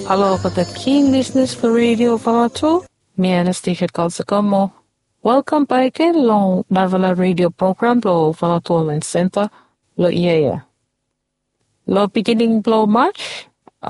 Hello, the keen listeners for Radio Vanuatu. Me Anastasia Kalsakamo. Welcome back long Navala radio program lo Vanuatu Online Center lo iya. Lo beginning lo March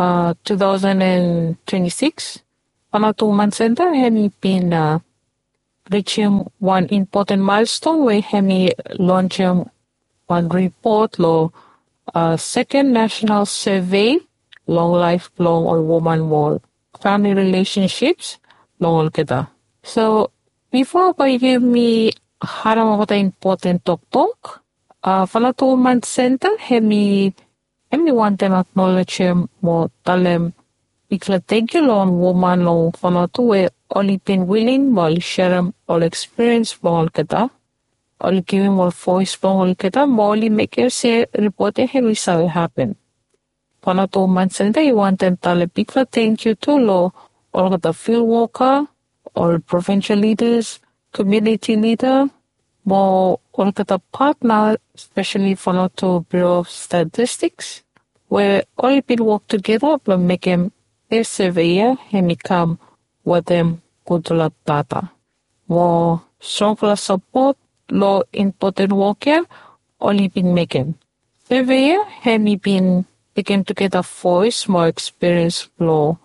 2026 Vanuatu Online Center hemi been reaching one important milestone where hemi launching one report lo second national survey long life long or woman wall family relationships long kita. So before I give me harang ako important talk Vanuatu Online Center hemi want them acknowledge mo talem ikla thank you long woman long Vanuatu where only been willing while share all experience long kita. All giving more voice long kita only make you say report hemi saw happen. Vanuatu Online Center, you want them tale big thank you to lo all the field worker, all provincial leaders, community leader, more all the partner, especially Vanuatu Bureau of Statistics, where all people work together to make them their surveyor and become with them good to data. More strong support, lo important work here, only been making. Surveyor have been became to get a voice more experience flow.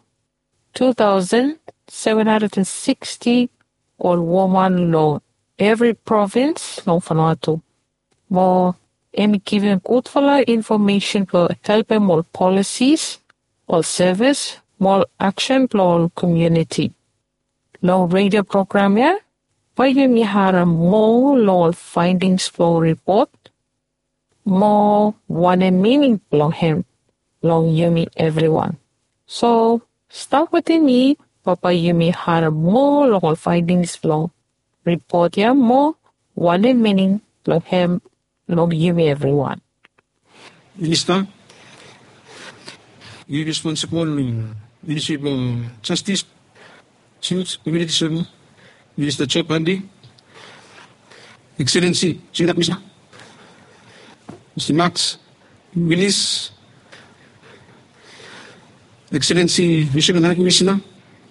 2,760 all woman law every province no Vanuatu. More giving good for information for helping more policies, more service, more action for all community. Law radio program here, why you had a more law findings for report, more one a meaning long him. Long Yumi everyone. So start with me, Papa Yumi had a more long findings long report ya more one meaning long him long Yumi everyone. Minister, you responsible Ministry of Justice, Suits, Community Service, Minister Chopandi, Excellency, Senior Minister, Mr. Max Willis, Excellency Michigan Commissioner,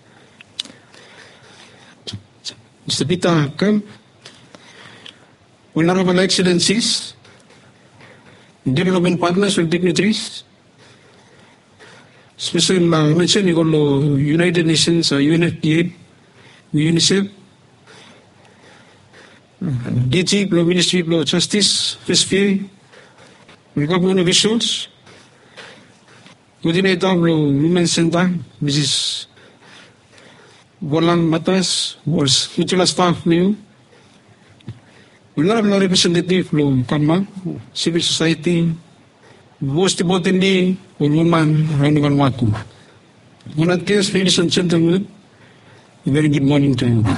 Mr. Peter Kemp, Honorable Excellencies, Development Partners with Dignitaries, special mention you United Nations, UNFPA, UNICEF, DG, Ministry of Justice, FSPA, government officials, Coordinator of Women's Center, Mrs. Bolang Matas, was mutual staff new. We have no representative from Kama, civil society, most importantly, for women around Vanuatu. On that case, ladies and gentlemen, a very good morning to you.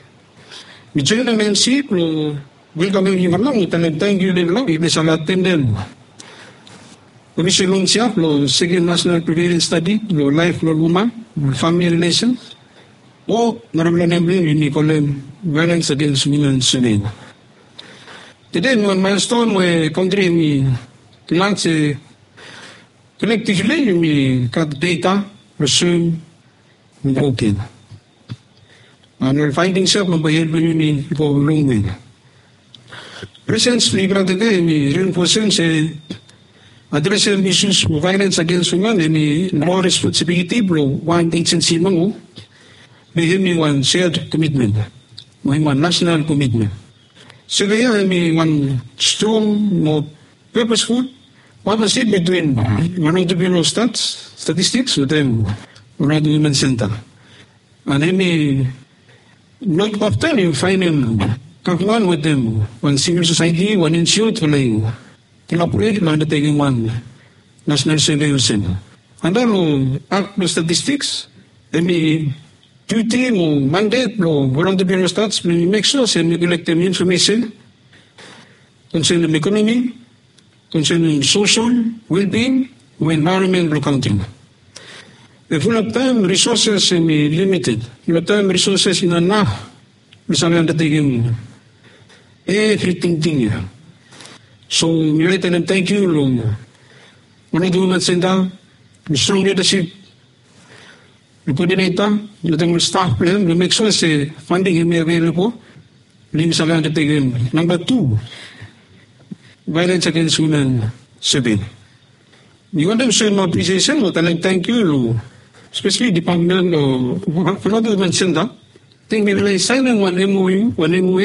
We join the MNC, welcome you along, and thank you very much, if they shall attend them. Commission siya lo second national prevalence study lo life lo woman family relations o naramdaman namin yung violence against women today. Today one milestone where country we launch collectively we got data resume okay. And we're finding self mabayad mo yun for long way. Recently, today we reinforcing addressing issues of violence against women and more responsibility bro one agency mo may have one shared commitment may one national commitment so kaya may one strong more purposeful partnership between one of the Bureau of Statistics with them Vanuatu Women's Center and may not often you find them kakuan with them one civil society one institute collaborate na taking one national solution. And then act of statistics, may duty mo mandate mo one of the Bureau of Stats make sure we collect them information concerning economy, concerning social well-being, environment accounting. The full of time resources may limited. Full of time resources in enough. Misalnya taking everything thing. So, we let them thank you, Lord. When I do not send down, strong leadership, the coordinator, the staff, we make sure say funding is available. Leave Salan to take him. Number 2, violence against women, civil. You want to show more appreciation, but I thank you, especially Department of, for not to mention that, I think we will sign one MOU